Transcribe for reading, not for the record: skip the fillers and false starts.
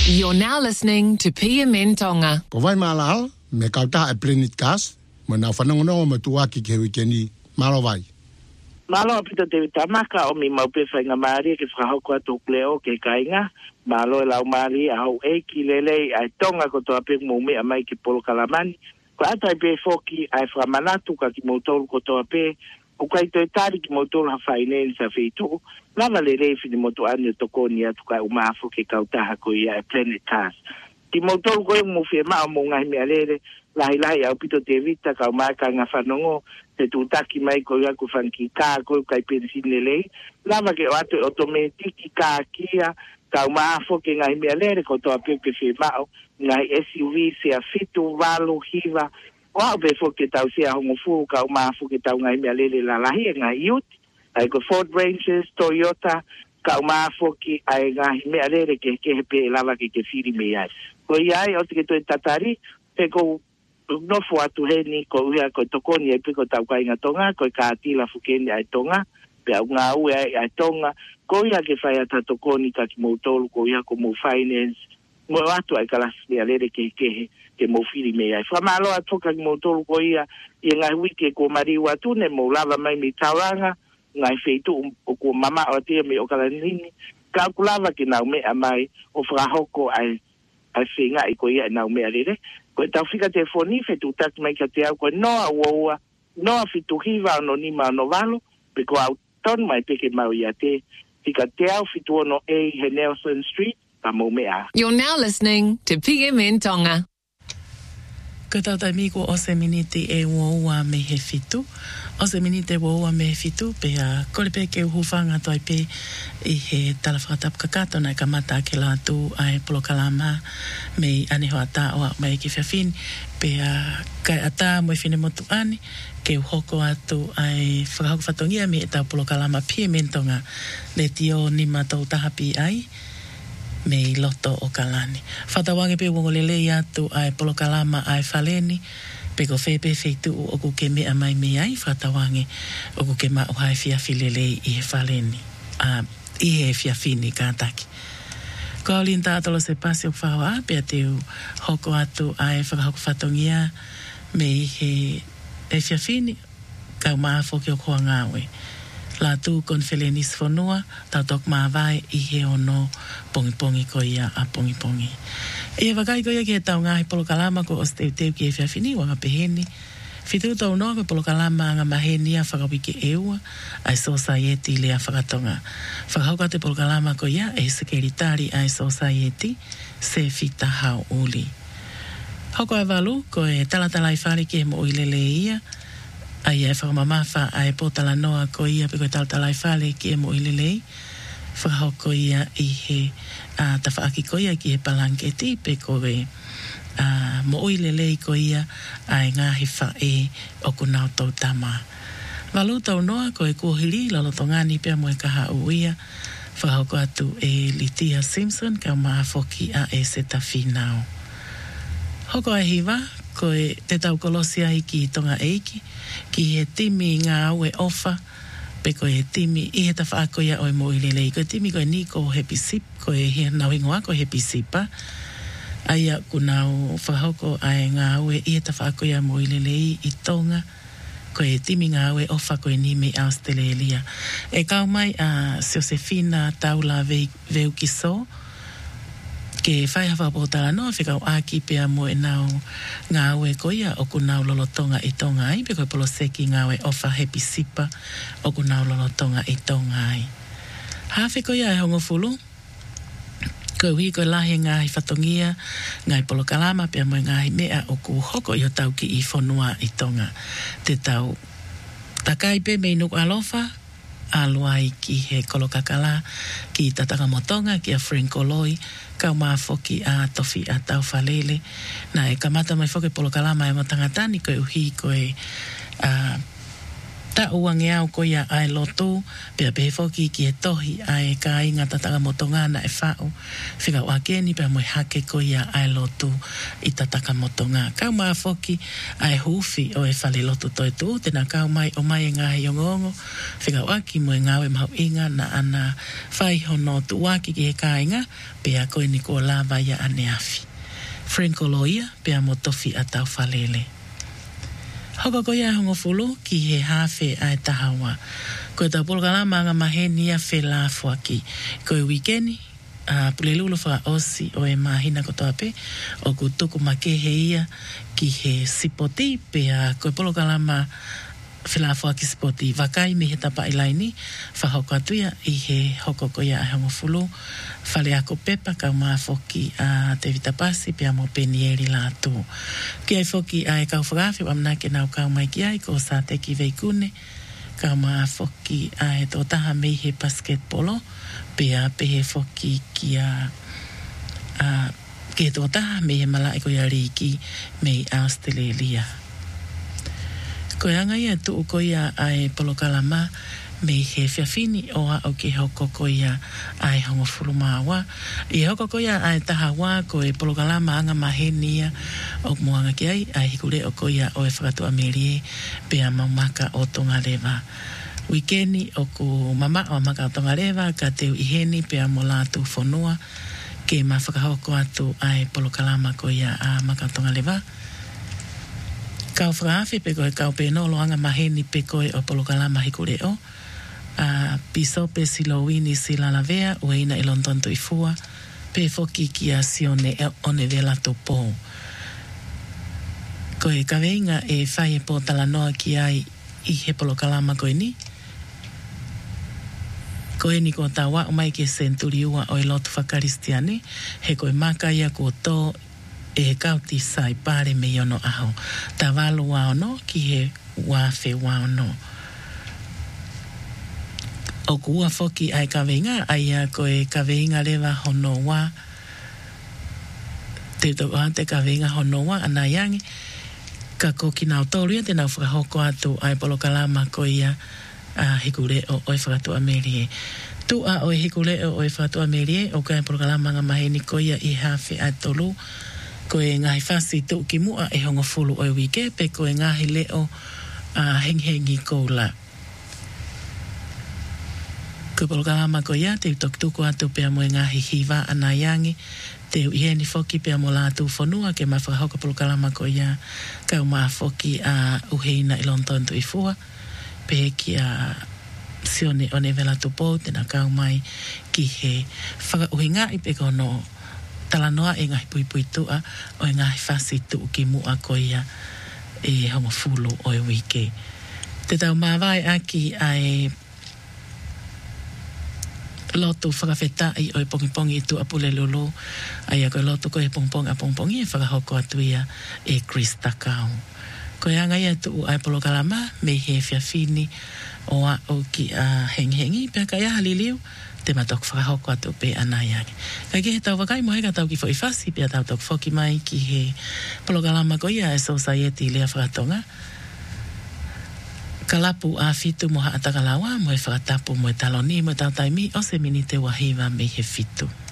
You're now listening to PMN Tonga. Ko vai malal me kauta e Planet Cast, mo na whanangono mo tuaki ke wikeni malo vai. Malo pita te tamaka o mi maupe whainga maari ke whahoko atu kleo ke kainga. Malo e lau maari a hau e ki lele ai tonga ko toa pe mo me a mai ki polo kalamani. Ko ata pe foki ai whamanatu ka ki moutolu ko toa pe. O kai toi tari ki moutolu ha whaineni sa whitu. Lava le reifi ni motu ane tokoni atu kai umafo ke kautaha ko ia e Planet Cast. Ki moutolu ko e mo fie maa mo ngai mea lere. Lahi au pito te vita ka umaka nga whanongo. Te tutaki mai ko ia ku whanki kā ko kai pensine lei. Lava ke o atu automatiki kā kia. Ka umafo ke ngai mea lere ko toa pepe fie mao. Ngai SUV se a fitu walu hiva. O au pe fo ke tau se a hongo fu ka umafo ke tau ngai mea lere la lahi ngai iuti. Ai ko Ford Rangers, Toyota, ka umafo ki ai ngai mea lere ke hepe lava ke whiri me ai. Ko iai o te ke toi tatari, pe ko no fu atu heni ko uia ko tokoni e piko tau kai ngatonga ko ka atila fukeni ai tonga pe au nga ue ai tonga ko ia ke fai ata tokoni ka ki moutolu ko ia ko mo finance mo atu ai kala se alere ke mo fili me ai fa malo atu ka ki moutolu ko ia i nga wiki ko mari watu ne mo lava mai mi tawanga ngai feitu o ko mama o te me o kala nini ka kulava ki na me amai o frahoko ai finga i ko ia na me alere ko tau fika telefoni fe tu tak mai ka te au ko noa woa noa fitu hiva no ni ma no valo pe ko au ton mai pe ke mau ia te fika te au fitu no e he Nelson Street pa mo mea. You're now listening to PMN Tonga. Ko tau tai miko o se miniti e woa me he fitu. O se miniti e woa me he fitu pe a kore pe ke uhufanga toi pe i he talawhakatap kakato na kamata ke la tu ai polokalama me aneho ata o mai ki whiawhini pe a kai ata mo i whine motu ani ke uhoko atu ai whakahoko whatongia me e tau polokalama PMN Tonga le tio ni matau tahapi ai me i loto o kalani. Whatawange pe wongolele atu ai polokalama ai whaleni pe ko whepe wheitu o ku ke mea mai me ai whatawange o ku ke ma o hai whiawhilele i he whaleni i he whiawhini kātaki. Ko aulin tātalo se pasi o whaua pe a teu hoko atu ai whakahoko whatongia me i he whiawhini kau maa whoki o kua ngāwe. La tu kon felenis fonua, tau tok maawai i he ono pongi ko ia a pongi. E wakai ko ia ki he tau ngahi polokalama ko os teu ki e whiawhini wanga peheni. Fitu tau noa ko polokalama anga maheni a whakawiki eua, ai society lea whakatonga. Whakauka te polokalama ko ia e sekeritari ai society se fita hau uli. Hoko ai walu ko e talatala i whare ki he mo uilele ia, ai e whakamamafa ai potala noa ko ia pe koe talatala i whale ki e mo ilelei. Whakahoko ia i he tawhaaki ko ia ki he palanketi pe koe mo ilelei ko ia ai ngahi whae o kunau tau tama. Walu tau noa ko e kuohiri lalotongani pe mo e kaha uia. Whakahoko atu e Litia Simpson ka maa foki a e seta whinau. Hoko ai hiwa ko e te tau kolosia i ki tonga eiki, ki he timi ngā au e ofa, pe ko he timi i he tawhaako ia oi mo ilelei. Ko timi ko e ni ko hepi sip, ko e he nauingoa ko hepi sipa. Aia kunau whahoko ai ngā au e i he tawhaako ia mo ilelei i tonga, ko e timi ngā au e ofa ko e ni me Australia. E kau mai a Josefina Taula veu ki so, ke whai hawa potala noa whikau aki pia mo e nau ngā ue koia o kunau lolotonga i tonga ai pe koe polo seki ngā ue ofa hepi sipa o kunau lolotonga i tonga ai. Hawhi koia e hongo fulu koe hui koe lahi ngāhi whatongia ngai polo kalama pia mo ngāhi mea o ku hoko i o tau ki i whonua i tonga te tau takai pe mei nuk alofa aluai ki he kolokakala ki tataka motonga ki a Frankoloi kau maa foki a tofi a tau whalele na e kamata mai foki polokalama e mo tangatani koe uhi koe Ta uange au ko ia ai loto pe pe foki ki e tohi ai ka inga tatanga motonga na e whao whiga wakeni pe moi hake ko ia ai loto i tataka motonga kau maa foki ai hufi o e whale loto toi tu tena kau mai o mai ngā he ongongo whiga waki mo e ngawe mau inga na ana whai hono tu waki ki he ka inga pe a koe ni ko lava ia ane afi Franco loia pe a motofi a tau whalele Hoko ko ia hongo fulu ki he hawhe ai tahawa. Ko e tau polokalama anga maheni a whela fuaki. Ko e wikeni, pule lulu wha osi o e mahina kotoa pe, o ku tuku make he ia ki he sipoti pe a ko e polokalama whela fuaki sipoti. Wakai me he tapa ilaini, whahoko atuia i he hoko ko ia hongo fulu. Whale ako pepa kau maa foki a te vitapasi pe a mo penieri la tu. Ki ai foki a e kau whakawhi wamna ke nau kau mai ki ai ko sa te ki veikune. Kau maa foki a e tō taha mei he basketbolo pe a pehe foki ki a ke tō taha mei he malai ko ia riki mei Australia. Ko anga ia tu ko ia a e polokalama me he whiawhini o a o ke hoko ko ia ai hongo furumawa. I hoko ko ia ai taha wā ko e polokalama anga mahenia o muanga ki ai ai hikure o ko ia o e whakatu amerie pe a maumaka o tonga lewa. Wikeni o ku mama o maka o tonga lewa ka teu iheni pe a mo lātu whonua ke ma whakahoko atu ai polokalama ko ia a maka o tonga lewa. Kau whakahawhi pe koe kau pe nolo anga maheni pe koe o polokalama hikure o. Piso pe silowini silalavea ueina i London to ifua pe foki ki a sione one vela to po ko e kaweinga e whai e po talanoa ki ai i he polokalama koe ni ko e ni ko tawa o mai ke senturiua o i lotu whakaristiane he koe maka ia ko tō e kauti sai pare me iono aho ta walu wao no ki he wafe wao no o kua foki ai kaweinga ai a koe kaweinga lewa hono wā te toa te kaweinga hono wā ana yangi ka ko ki nao tōruia te nau whakahoko atu ai polokalama ko ia hikure o oi whakatu amerie tu a oi hikure o oi whakatu amerie o kai polokalama nga maheni ko ia i hawhi ai tolu ko e ngahi whasi tu ki mua e hongo fulu oi wike pe ko e ngahi leo henghengi koula ko polokalama ko ia te utoktuku atu pea mo e ngahi hiva ana yangi te uieni foki pea mo lātu whanua ke mawhakahoko polokalama ko ia kau maa foki a uheina i London tu ifua pe ki a sione o ne vela tupo tena kau mai ki he whakauhinga i pe kono talanoa e ngahi pui tua o e ngahi whasi tu ki mua ko ia e hongo fulu o e wike te tau mawai aki ai lotu whakawheta i oi pongipongi i tu apule lulu ai a koe lotu koe pongpong a pongpongi e whakahoko atu ia e Chris Takau koe anga ia tu ai polokalama me he whiawhini o a o ki a henghengi pia kai a haliliu te matok whakahoko atu pe anaiangi kai ke he tau wakai mo heka tau ki fo i whasi pia tau tok whoki mai ki he polokalama ko ia e society lea whakatonga kalapu a fitu moha atakalawa mo e whakatapu mo e taloni mo e tautaimi o se mini te wahiwa me he fitu.